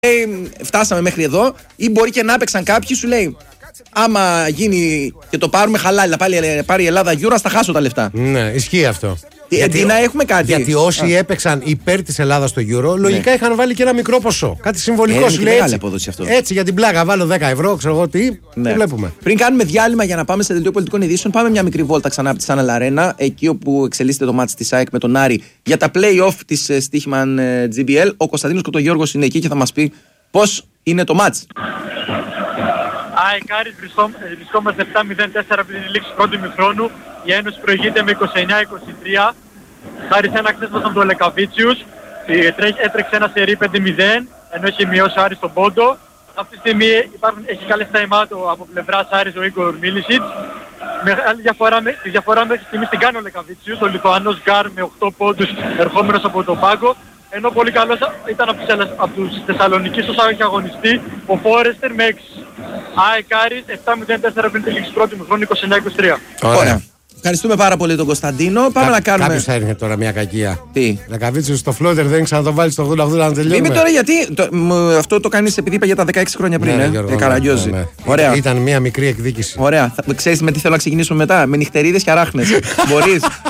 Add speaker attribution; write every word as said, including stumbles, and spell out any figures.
Speaker 1: λέει, φτάσαμε μέχρι εδώ, ή μπορεί και να έπαιξαν κάποιοι, σου λέει. Άμα γίνει και το πάρουμε χαλάλη, να πάρει η Ελλάδα Euro, θα χάσω τα λεφτά.
Speaker 2: Ναι, ισχύει αυτό.
Speaker 1: Γιατί, γιατί να έχουμε κάτι.
Speaker 2: Γιατί όσοι Α. έπαιξαν υπέρ της Ελλάδας στο Euro, λογικά ναι. είχαν βάλει και ένα μικρό ποσό. Κάτι συμβολικό,
Speaker 1: ε,
Speaker 2: σου λέει. Έτσι,
Speaker 1: αυτό.
Speaker 2: έτσι για την πλάκα, βάλω δέκα ευρώ, ξέρω εγώ τι. Ναι. Το βλέπουμε.
Speaker 1: Πριν κάνουμε διάλειμμα για να πάμε σε δελτίο πολιτικών ειδήσεων, πάμε μια μικρή βόλτα ξανά από τη Σάναλ Αρένα, εκεί όπου εξελίσσεται το μάτς της ΑΕΚ με τον Άρη για τα play-off της Stoichmann τζι μπι ελ. Ο Κωνσταντίνος Κοτογιώργος είναι εκεί και θα μας πει πώς είναι το μάτς.
Speaker 3: ΑΕΚ Άρης, βρισκόμαστε επτά μηδέν τέσσερα πριν τη λήξη πρώτου ημιχρόνου. Η Ένωση προηγείται με είκοσι εννιά είκοσι τρία. Χάρη σε ένα ξέσπασμα του Λεκαβίτσιους. Έτρεξε ένα σερί πέντε μηδέν, ενώ έχει μειώσει ο Άρης τον πόντο. Αυτή τη στιγμή υπάρχουν, έχει καλές time-out από πλευράς Άρης ο Ίγκορ Μίλισιτς. Μεγάλη διαφορά, τη διαφορά μέχρι στιγμής την κάνει ο Λεκαβίτσιους, ο Λιθουανός Γκάρ με οκτώ πόντους ερχόμενος από τον πάγκο. Ενώ πολύ καλός ήταν από τους, από τους Θεσσαλονικείς όσο έχει αγωνιστεί ο Φόρεστερ με έξι. ΑΕΚ Άρης επτά μηδέν τέσσερα πριν τη λήξη πρώτου ημιχρόνου είκοσι εννιά είκοσι τρία.
Speaker 1: Ωραία. Ευχαριστούμε πάρα πολύ τον Κωνσταντίνο. Πάμε Κά, να κάνουμε.
Speaker 2: Κάποιος θα έρχεται τώρα μια κακία.
Speaker 1: Τι.
Speaker 2: Λεκαβίτσιος στο φλότερ δεν ξανά το βάλει στο ογδόντα ογδόντα να τελειώνει.
Speaker 1: Μην τώρα γιατί. Το, μ, αυτό το κάνεις επειδή είπα για τα δεκαέξι χρόνια πριν.
Speaker 2: Ναι,
Speaker 1: ε,
Speaker 2: Γιώργο,
Speaker 1: ε, Καραγκιόζη. Ναι, ναι.
Speaker 2: Ωραία. Ήταν μια μικρή εκδίκηση.
Speaker 1: Ωραία. Ξέρεις με τι θέλω να ξεκινήσουμε μετά? Με νυχτερίδες και αράχνες. Μπορείς.